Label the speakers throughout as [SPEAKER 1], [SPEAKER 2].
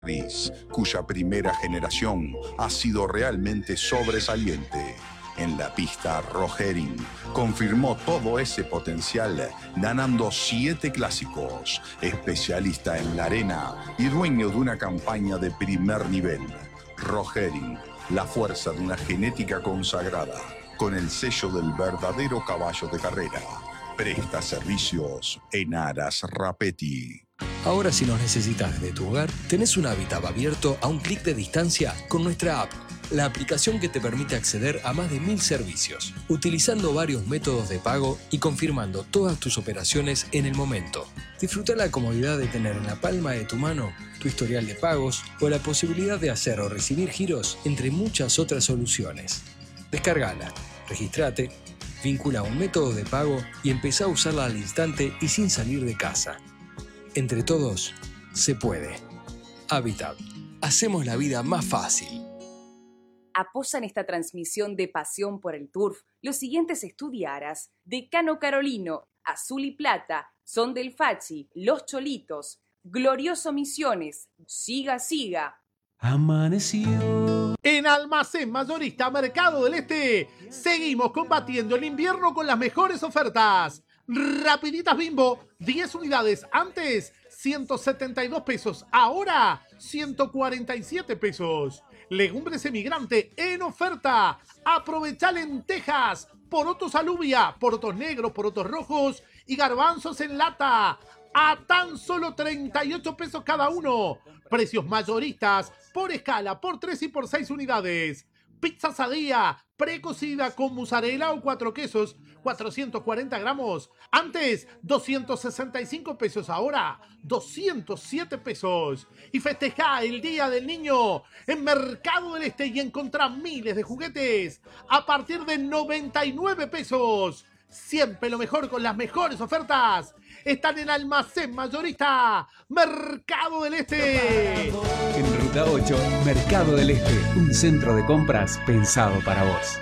[SPEAKER 1] cuya primera generación ha sido realmente sobresaliente. En la pista, Rogering confirmó todo ese potencial, ganando 7 clásicos, especialista en la arena y dueño de una campaña de primer nivel. Rogering, la fuerza de una genética consagrada, con el sello del verdadero caballo de carrera. Presta servicios en Aras Rapetti.
[SPEAKER 2] Ahora, si nos necesitas desde tu hogar, tenés un Habitat abierto a un clic de distancia con nuestra app, la aplicación que te permite acceder a más de 1000 servicios, utilizando varios métodos de pago y confirmando todas tus operaciones en el momento. Disfruta la comodidad de tener en la palma de tu mano tu historial de pagos o la posibilidad de hacer o recibir giros, entre muchas otras soluciones. Descárgala, regístrate, vincula un método de pago y empezá a usarla al instante y sin salir de casa. Entre todos, se puede. Habitat. Hacemos la vida más fácil.
[SPEAKER 3] Apoyan esta transmisión de Pasión por el Turf los siguientes estudiaras: Decano Carolino, Azul y Plata, Son del Fachi, Los Cholitos, Glorioso Misiones, Siga Siga.
[SPEAKER 4] Amaneció. En Almacén Mayorista Mercado del Este seguimos combatiendo el invierno con las mejores ofertas. Rapiditas Bimbo, 10 unidades, antes 172 pesos, ahora 147 pesos. Legumbres Emigrante en oferta. Aprovecha lentejas, porotos alubia, porotos negros, porotos rojos y garbanzos en lata a tan solo 38 pesos cada uno. Precios mayoristas por escala, por 3 y por 6 unidades. Pizza Sadía, precocida con mozzarella o 4 quesos, 440 gramos. Antes, 265 pesos, ahora 207 pesos. Y festeja el Día del Niño en Mercado del Este y encontrá miles de juguetes a partir de 99 pesos. Siempre lo mejor con las mejores ofertas. Están en Almacén Mayorista Mercado del Este.
[SPEAKER 5] En Ruta 8, Mercado del Este, un centro de compras pensado para vos.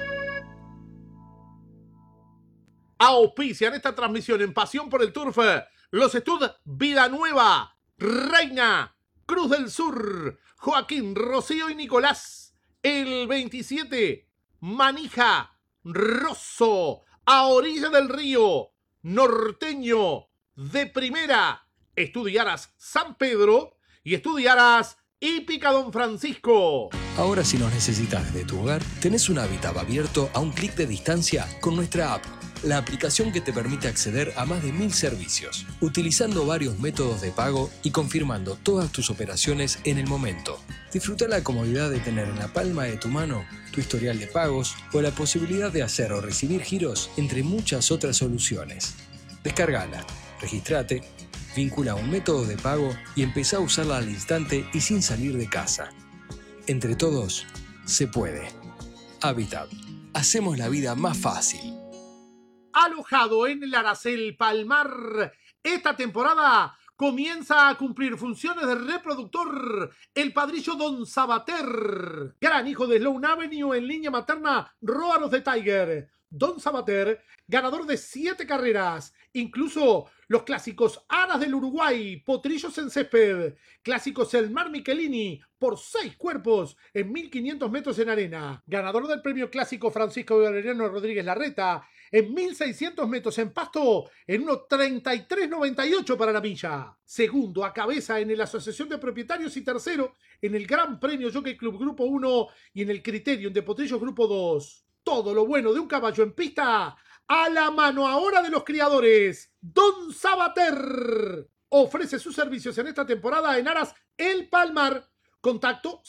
[SPEAKER 4] Auspician esta transmisión en Pasión por el Turf los Estud Vida Nueva, Reina, Cruz del Sur, Joaquín, Rocío y Nicolás. El 27, Manija, Rosso, a orilla del río, Norteño, de Primera, Estudiaras San Pedro y Estudiaras Hípica Don Francisco.
[SPEAKER 2] Ahora, si nos necesitas desde tu hogar, tenés un Habitat abierto a un clic de distancia con nuestra app, la aplicación que te permite acceder a más de 1000 servicios, utilizando varios métodos de pago y confirmando todas tus operaciones en el momento. Disfruta la comodidad de tener en la palma de tu mano tu historial de pagos o la posibilidad de hacer o recibir giros, entre muchas otras soluciones. Descárgala, regístrate, vincula un método de pago y empezá a usarla al instante y sin salir de casa. Entre todos, se puede. Habitat. Hacemos la vida más fácil.
[SPEAKER 4] Alojado en el Aracel Palmar, esta temporada comienza a cumplir funciones de reproductor el padrillo Don Sabater, gran hijo de Sloan Avenue en línea materna Róaros de Tiger. Don Sabater, ganador de 7 carreras, incluso los clásicos Aras del Uruguay, Potrillos en Césped, clásicos El Mar Michelini, por 6 cuerpos en 1500 metros en arena, ganador del premio clásico Francisco Valeriano Rodríguez Larreta, en 1600 metros en pasto, en 1:33.98 para la milla. Segundo a cabeza en la Asociación de Propietarios y tercero en el Gran Premio Jockey Club Grupo 1 y en el Criterium de Potrillos Grupo 2. Todo lo bueno de un caballo en pista a la mano ahora de los criadores. Don Sabater ofrece sus servicios en esta temporada en Aras El Palmar. Contacto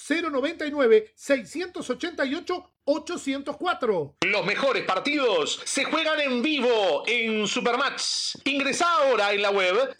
[SPEAKER 4] 099-688-804.
[SPEAKER 6] Los mejores partidos se juegan en vivo en Supermatch. Ingresá ahora en la web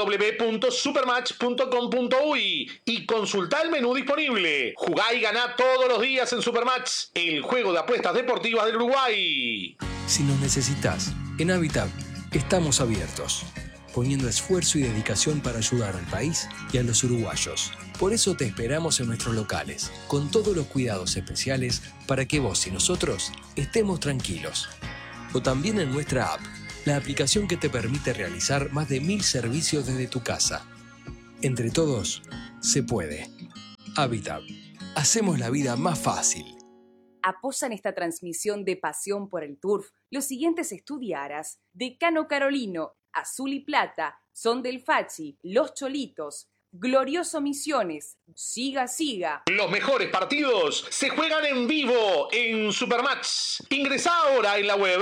[SPEAKER 6] www.supermatch.com.uy y consultá el menú disponible. Jugá y ganá todos los días en Supermatch, el juego de apuestas deportivas del Uruguay.
[SPEAKER 2] Si nos necesitas, en Habitat estamos abiertos, poniendo esfuerzo y dedicación para ayudar al país y a los uruguayos. Por eso te esperamos en nuestros locales, con todos los cuidados especiales para que vos y nosotros estemos tranquilos. O también en nuestra app, la aplicación que te permite realizar más de 1000 servicios desde tu casa. Entre todos, se puede. Habitat. Hacemos la vida más fácil.
[SPEAKER 3] Apoyan esta transmisión de pasión por el turf los siguientes estudiaras: Decano Carolino, Azul y Plata, Son del Fachi, Los Cholitos, Glorioso Misiones, Siga Siga.
[SPEAKER 6] Los mejores partidos se juegan en vivo en Supermatch. Ingresá ahora en la web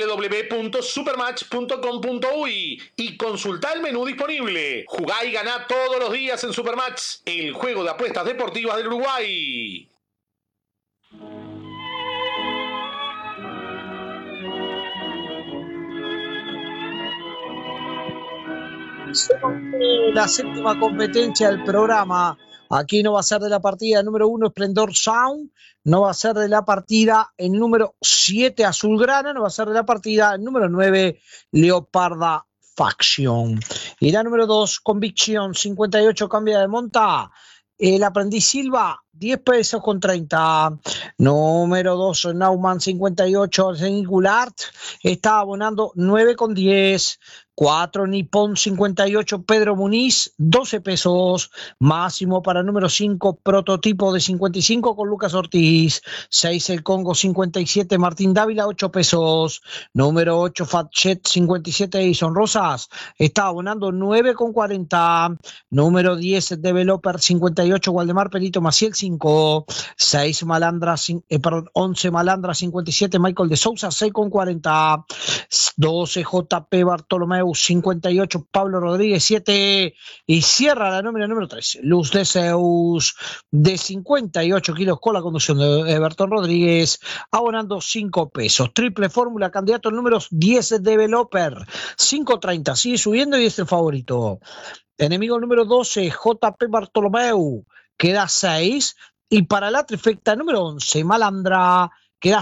[SPEAKER 6] www.supermatch.com.uy y consultá el menú disponible. Jugá y ganá todos los días en Supermatch, el juego de apuestas deportivas del Uruguay.
[SPEAKER 7] La séptima competencia del programa. Aquí no va a ser de la partida número 1 Esplendor Sound, no va a ser de la partida el número 7 Azulgrana, no va a ser de la partida el número 9 Leoparda Faction. Y la número 2 Convicción 58 cambia de monta. El aprendiz Silva, 10 pesos con 30. Número 2, Nauman 58, Singular, está abonando 9 con 10. 4, Nippon 58, Pedro Muniz, 12 pesos. Máximo para número 5, Prototipo de 55 con Lucas Ortiz. 6, El Congo 57, Martín Dávila, 8 pesos. Número 8, Fatchet 57, Ison Rosas, está abonando 9 con 40. Número 10, Developer 58, Waldemar Perito Maciel, 5. 6, Malandra, 11, Malandra 57, Michael de Sousa, 6 con 40. 12, JP Bartolomeu 58, Pablo Rodríguez 7, y cierra la número 3, Luz de Zeus de 58 kilos con la conducción de Everton Rodríguez, abonando 5 pesos. Triple fórmula, candidato al número 10 Developer, 5.30, sigue subiendo y es el favorito. Enemigo número 12, JP Bartolomeu, queda 6, y para la trifecta número 11, Malandra, queda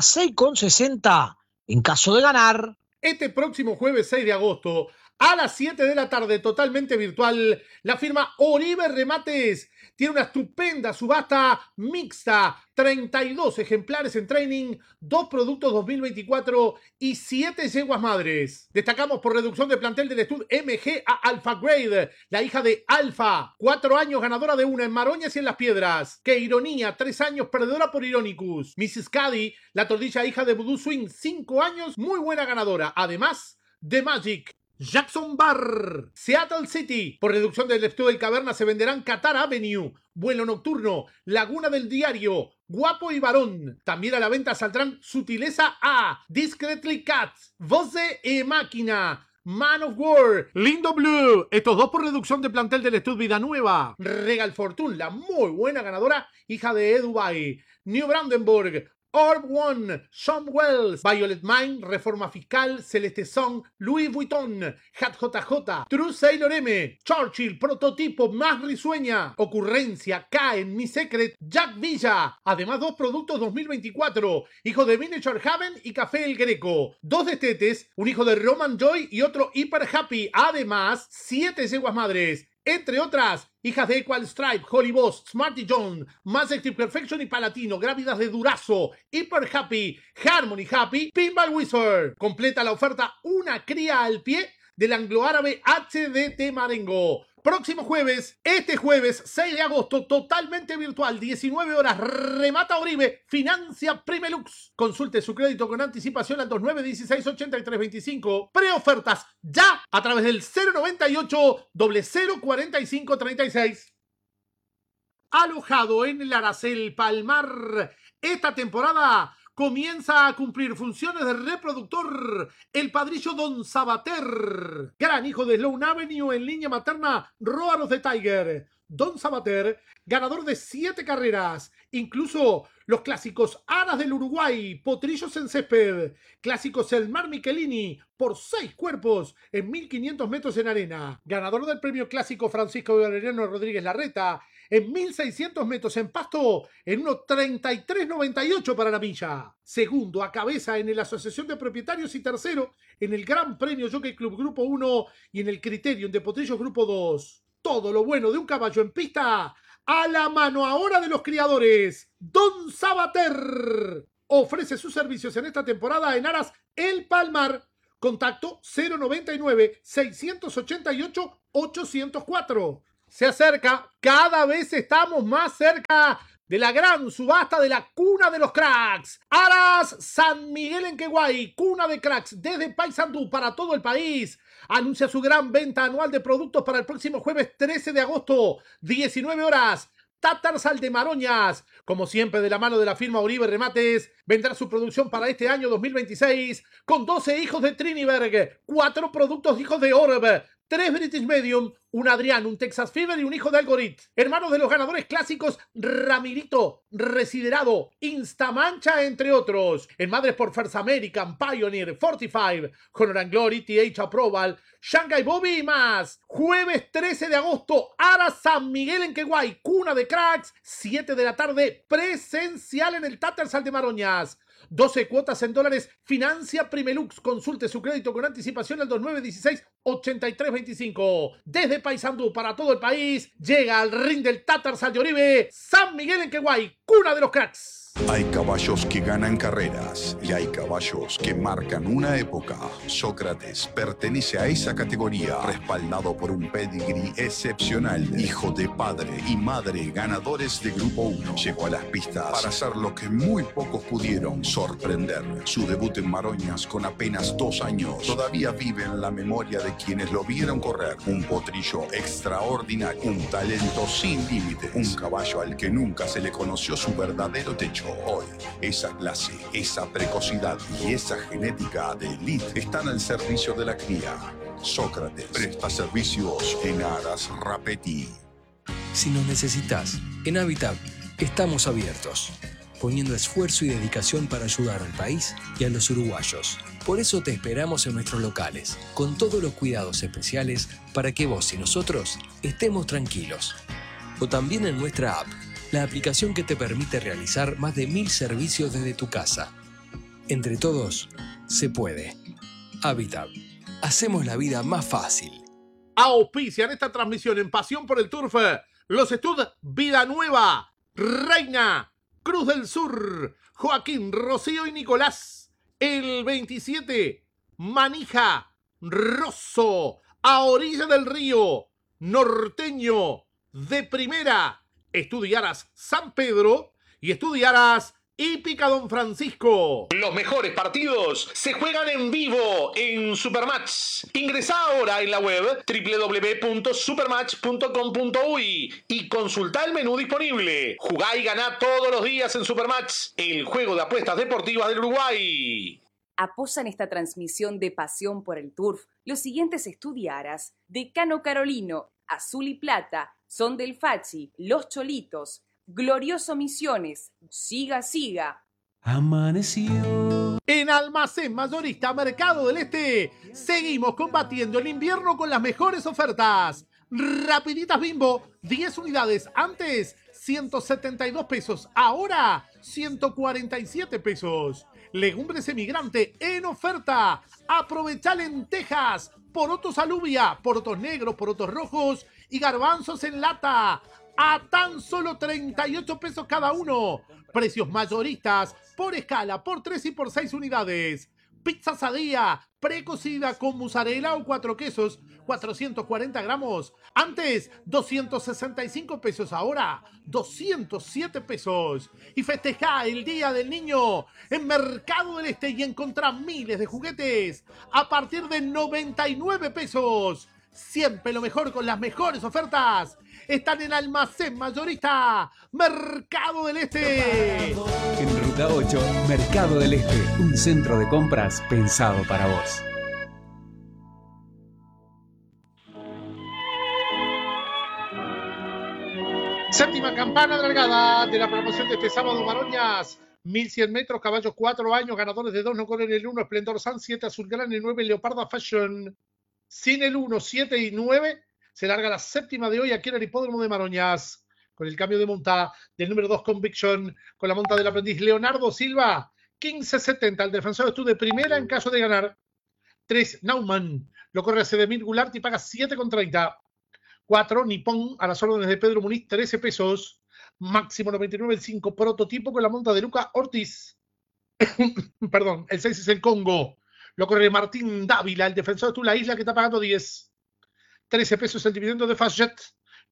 [SPEAKER 7] 6,60 en caso de ganar.
[SPEAKER 4] Este próximo jueves 6 de agosto, a las 7 de la tarde, totalmente virtual, la firma Oribe Remates tiene una estupenda subasta mixta. 32 ejemplares en training, 2 productos 2024 y 7 yeguas madres. Destacamos por reducción de plantel del Stud MG a Alpha Grade, la hija de Alpha, 4 años ganadora de una en Maroñas y en Las Piedras. Que Ironía, 3 años perdedora por Ironicus. Mrs. Caddy, la tordilla hija de Voodoo Swing, 5 años, muy buena ganadora. Además, The Magic. Jackson Bar, Seattle City. Por reducción del Stud del Caverna se venderán Qatar Avenue, Vuelo Nocturno, Laguna del Diario, Guapo y Varón. También a la venta saldrán Sutileza A, Discreetly Cats, Voce e Máquina, Man of War, Lindo Blue. Estos 2 por reducción de plantel del Stud Vida Nueva. Regal Fortune, la muy buena ganadora, hija de Dubai. New Brandenburg, Orb One, Sean Wells, Violet Mine, Reforma Fiscal, Celeste Song, Louis Vuitton, Hat JJ, True Sailor M, Churchill, Prototipo, Más Risueña, Ocurrencia, K en Mi Secret, Jack Villa. Además 2 productos 2024, hijo de Miniature Haven y Café El Greco. 2 destetes, un hijo de Roman Joy y otro Hyper Happy. Además 7 yeguas madres. Entre otras, hijas de Equal Stripe, Holy Boss, Smarty John, Majestic Perfection y Palatino, Grávidas de Durazo, Hyper Happy, Harmony Happy, Pinball Wizard. Completa la oferta una cría al pie del anglo-árabe HDT Marengo. Próximo jueves, este jueves 6 de agosto, totalmente virtual, 19 horas, remata Oribe, financia Primelux. Consulte su crédito con anticipación al 2916-8325. Preofertas ya a través del 098 0045 36. Alojado en el Aracel Palmar, esta temporada comienza a cumplir funciones de reproductor el padrillo Don Sabater, gran hijo de Sloan Avenue en línea materna Roaros de Tiger. Don Sabater, ganador de 7 carreras, incluso los clásicos Aras del Uruguay, Potrillos en Césped, clásicos El Mar Michelini, por 6 cuerpos en 1500 metros en arena, ganador del premio clásico Francisco Valeriano Rodríguez Larreta, en 1600 metros en pasto, en 1.33.98 para la milla. Segundo a cabeza en la Asociación de Propietarios y tercero en el Gran Premio Jockey Club Grupo 1 y en el Criterium de Potrillos Grupo 2. Todo lo bueno de un caballo en pista a la mano ahora de los criadores. Don Sabater ofrece sus servicios en esta temporada en Aras El Palmar. Contacto 099 688 804. Se acerca, cada vez estamos más cerca de la gran subasta de la cuna de los cracks. Aras San Miguel en Queguay, cuna de cracks desde Paysandú para todo el país. Anuncia su gran venta anual de productos para el próximo jueves 13 de agosto, 19 horas. Tatarsal de Maroñas, como siempre de la mano de la firma Uribe Remates, vendrá su producción para este año 2026 con 12 hijos de Triniberg, 4 productos hijos de Orb, 3 British Medium, un Adrián, un Texas Fever y un hijo de Algorit. Hermanos de los ganadores clásicos Ramirito, Residerado, Instamancha, entre otros. En madres por First American, Pioneer, 45, Honor and Glory, TH Approval, Shanghai Bobby y más. Jueves 13 de agosto, Ara San Miguel en Queguay, cuna de cracks, 7 de la tarde, presencial en el Tatarsal de Maroñas. 12 cuotas en dólares, financia Primelux. Consulte su crédito con anticipación al 2916-8325. Desde Paysandú para todo el país, llega al ring del Tatarsal de Uribe, San Miguel en Queguay, cuna de los cracks.
[SPEAKER 1] Hay caballos que ganan carreras y hay caballos que marcan una época. Sócrates pertenece a esa categoría, respaldado por un pedigrí excepcional. Hijo de padre y madre ganadores de Grupo 1. Llegó a las pistas para hacer lo que muy pocos pudieron, sorprender. Su debut en Maroñas con apenas 2 años todavía vive en la memoria de quienes lo vieron correr. Un potrillo extraordinario, un talento sin límites, un caballo al que nunca se le conoció su verdadero techo. Hoy, esa clase, esa precocidad y esa genética de elite están al servicio de la cría. Sócrates presta servicios en Aras Rapeti.
[SPEAKER 2] Si nos necesitas, en Habitat estamos abiertos, poniendo esfuerzo y dedicación para ayudar al país y a los uruguayos. Por eso te esperamos en nuestros locales, con todos los cuidados especiales para que vos y nosotros estemos tranquilos. O también en nuestra app, la aplicación que te permite realizar más de 1000 servicios desde tu casa. Entre todos, se puede. Habitat. Hacemos la vida más fácil.
[SPEAKER 4] Auspician esta transmisión en Pasión por el Turf los Stud Vida Nueva, Reina, Cruz del Sur, Joaquín, Rocío y Nicolás. El 27, Manija, Rosso, a orilla del río, Norteño, de primera. Estudiarás San Pedro y estudiarás Hípica Don Francisco.
[SPEAKER 6] Los mejores partidos se juegan en vivo en Supermatch. Ingresá ahora en la web www.supermatch.com.uy y consultá el menú disponible. Jugá y ganá todos los días en Supermatch, el juego de apuestas deportivas del Uruguay.
[SPEAKER 3] Apoyan esta transmisión de Pasión por el Turf los siguientes estudiaras: Decano Carolino, Azul y Plata, Son del Fachi, Los Cholitos, Glorioso Misiones, Siga Siga.
[SPEAKER 5] Amaneció.
[SPEAKER 4] En Almacén Mayorista Mercado del Este seguimos combatiendo el invierno con las mejores ofertas. Rapiditas Bimbo, 10 unidades, antes 172 pesos, ahora 147 pesos. Legumbres Emigrante en oferta. Aprovecha lentejas, porotos alubia, porotos negros, porotos rojos y garbanzos en lata a tan solo 38 pesos cada uno. Precios mayoristas por escala, por 3 y por 6 unidades. Pizza Sadía, precocida con mozzarella o 4 quesos, 440 gramos. Antes, 265 pesos, ahora 207 pesos. Y festeja el Día del Niño en Mercado del Este y encontrá miles de juguetes a partir de 99 pesos. Siempre lo mejor con las mejores ofertas. Están en Almacén Mayorista Mercado del Este.
[SPEAKER 5] En Ruta 8, Mercado del Este, un centro de compras pensado para vos.
[SPEAKER 4] Séptima campana largada de la promoción de este sábado, Maroñas. 1100 metros, caballos 4 años, ganadores de 2 no corren el 1, Esplendor Sun, 7 Azulgrana y 9 Leoparda Fashion. Sin el 1, 7 y 9, se larga la séptima de hoy aquí en el hipódromo de Maroñas. Con el cambio de monta del número 2 Conviction, con la monta del aprendiz Leonardo Silva, 15.70. El defensor estuvo de primera en caso de ganar. 3 Naumann, lo corre a Cedemir Goulart y paga 7,30. 4 Nippon, a las órdenes de Pedro Muniz, 13 pesos. Máximo 99 el 5, prototipo con la monta de Luca Ortiz. Perdón, el 6 es el Congo. Lo corre Martín Dávila, el defensor de la isla, que está pagando 10. 13 pesos el dividendo de Fastjet.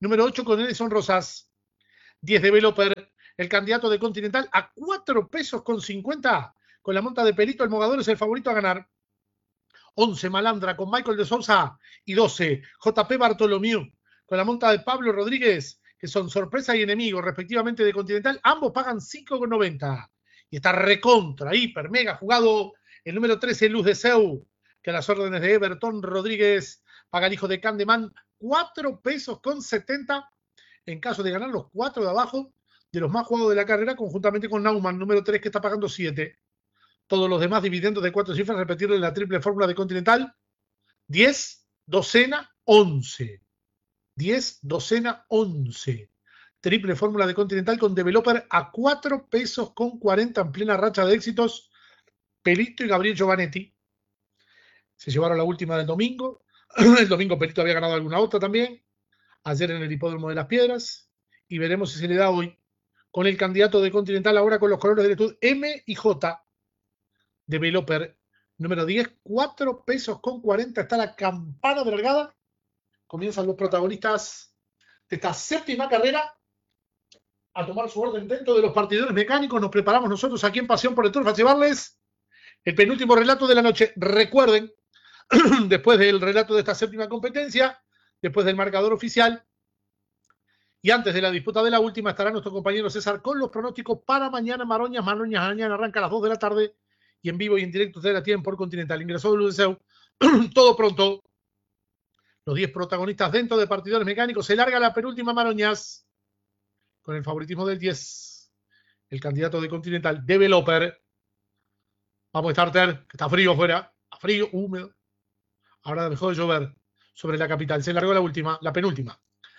[SPEAKER 4] Número 8 con Edison Rosas. 10 Developer, el candidato de Continental, a 4 pesos con 50. Con la monta de Perito, el Mogador es el favorito a ganar. 11 Malandra con Michael de Sousa. Y 12 JP Bartolomeu con la monta de Pablo Rodríguez, que son sorpresa y enemigo respectivamente de Continental. Ambos pagan 5,90. Y está recontra, hiper, mega jugado el número 13, Luz de Seu, que a las órdenes de Everton Rodríguez paga el hijo de Candeman 4 pesos con 70 en caso de ganar los 4 de abajo de los más jugados de la carrera, conjuntamente con Naumann, número 3, que está pagando 7. Todos los demás dividendos de 4 cifras, repetirlo en la triple fórmula de Continental: 10, docena, 11. 10, docena, 11. Triple fórmula de Continental con Developer a 4 pesos con 40 en plena racha de éxitos. Perito y Gabriel Giovanetti se llevaron la última del domingo. El domingo Perito había ganado alguna otra también. Ayer en el Hipódromo de las Piedras. Y veremos si se le da hoy con el candidato de Continental, ahora con los colores del estudio M y J. Developer, número 10, 4 pesos con 40. Está la campana de largada. Comienzan los protagonistas de esta séptima carrera a tomar su orden dentro de los partidores mecánicos. Nos preparamos nosotros aquí en Pasión por el Turf a llevarles el penúltimo relato de la noche. Recuerden, después del relato de esta séptima competencia, después del marcador oficial y antes de la disputa de la última, estará nuestro compañero César con los pronósticos para mañana. Maroñas, mañana arranca a las 2 de la tarde y en vivo y en directo ustedes la tienen por Continental. Ingresó de Luz de Seu. Todo pronto. Los 10 protagonistas dentro de partidores mecánicos. Se larga la penúltima Maroñas con el favoritismo del 10. El candidato de Continental, Developer. Vamos, Starter, que está frío afuera. Está frío, húmedo. Ahora dejó de llover sobre la capital. Se largó la última, la penúltima.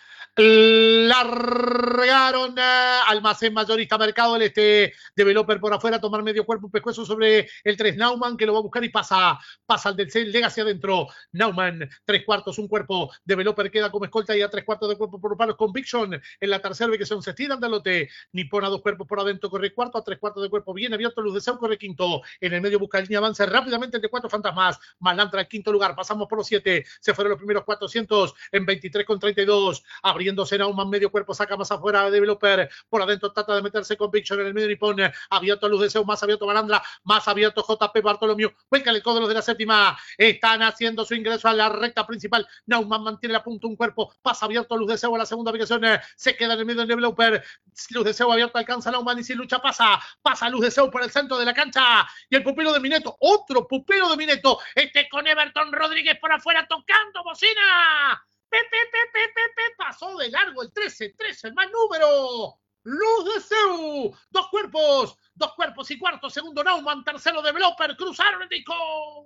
[SPEAKER 4] Largaron Almacén Mayorista Mercado del Este. Developer por afuera, tomar medio cuerpo, un pescuezo sobre el 3 Naumann, que lo va a buscar y pasa al del C, llega hacia adentro. Naumann, 3/4, un cuerpo. Developer queda como escolta y a 3/4 de cuerpo por palos. Conviction en la tercera ubicación, se estiran del lote. Nippon a 2 cuerpos por adentro, corre cuarto, a 3/4 de cuerpo bien abierto. Luz de Seu corre quinto. En el medio busca línea, avanza rápidamente entre 4 fantasmas. Malandra en quinto lugar, pasamos por los 7. Se fueron los primeros 400 en 23,32. Abriéndose Naumann, medio cuerpo, saca más afuera de Developer, por adentro trata de meterse Conviction en el medio Nippon, abierto Luz de Seu, más abierto Malandra, más abierto JP Bartolomeu, vuelca el codo de la séptima, están haciendo su ingreso a la recta principal. Naumann mantiene la punta, un cuerpo, pasa abierto Luz de Seu a la segunda ubicación, se queda en el medio de Developer. Luz de Seu abierto, alcanza Naumann y sin lucha pasa Luz de Seu por el centro de la cancha, y el pupilo de Mineto, otro pupilo de Mineto, con Everton Rodríguez por afuera tocando bocina. Pasó de largo el 13, el mal número. Luz de Seu, 2 cuerpos y cuarto, segundo Naumann, tercero Developer, cruzaron el disco.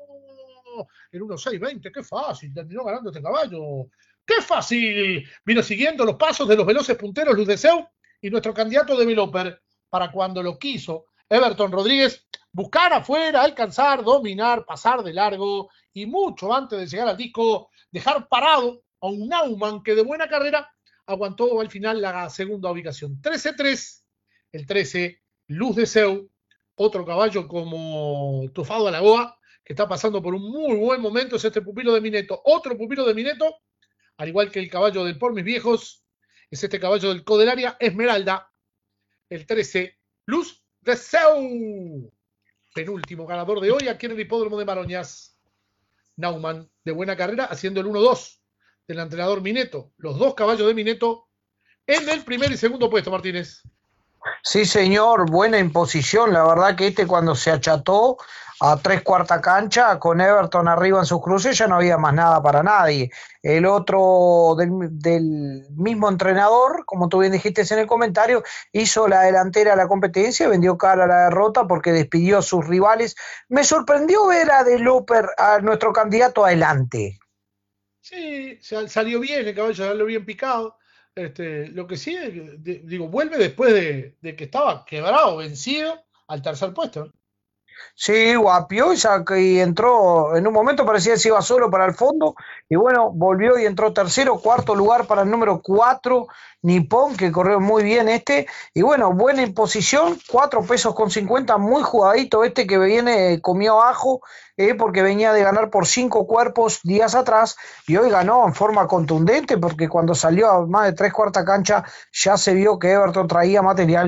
[SPEAKER 4] El 1.620, qué fácil, terminó ganando este caballo. ¡Qué fácil! Vino siguiendo los pasos de los veloces punteros Luz de Seu y nuestro candidato Developer, para cuando lo quiso Everton Rodríguez, buscar afuera, alcanzar, dominar, pasar de largo y mucho antes de llegar al disco, dejar parado a un Naumann que de buena carrera aguantó al final la segunda ubicación. 13-3, el 13, Luz de Seu, otro caballo como Tufado a la Goa, que está pasando por un muy buen momento, es este pupilo de Mineto. Otro pupilo de Mineto, al igual que el caballo del Por Mis Viejos, es este caballo del Codelaria Esmeralda, el 13, Luz de Seu. Penúltimo ganador de hoy aquí en el Hipódromo de Maroñas. Naumann, de buena carrera, haciendo el 1-2 del entrenador Mineto. Los 2 caballos de Mineto en el primer y segundo puesto, Martínez.
[SPEAKER 7] Sí, señor, buena imposición. La verdad que cuando se acható a 3/4 cancha, con Everton arriba en sus cruces, ya no había más nada para nadie. El otro del mismo entrenador, como tú bien dijiste en el comentario, hizo la delantera a la competencia, vendió cara a la derrota porque despidió a sus rivales. Me sorprendió ver a Developer, a nuestro candidato, adelante.
[SPEAKER 4] Sí, salió bien, el caballo salió bien picado. Lo que sí, vuelve después de que estaba quebrado, vencido, al tercer puesto.
[SPEAKER 7] Sí, guapió y entró, en un momento parecía que se iba solo para el fondo, y bueno, volvió y entró tercero, cuarto lugar para el número 4, Nippon, que corrió muy bien y bueno, buena imposición, 4 pesos con 50, muy jugadito que viene, comió ajo, porque venía de ganar por 5 cuerpos días atrás, y hoy ganó en forma contundente, porque cuando salió a más de 3/4 cancha, ya se vio que Everton traía material